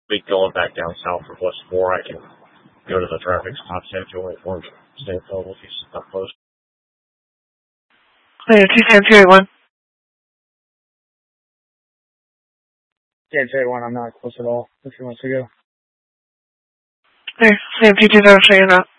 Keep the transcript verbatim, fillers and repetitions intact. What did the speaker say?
be going back down south for West four. I can go to the traffic stop, say if you wait for him to stay available if he's not close. Clear two seven two eight one. Yeah, J one, I'm not close at all. If you want to go. Clear, Sam two two zero, say you're not.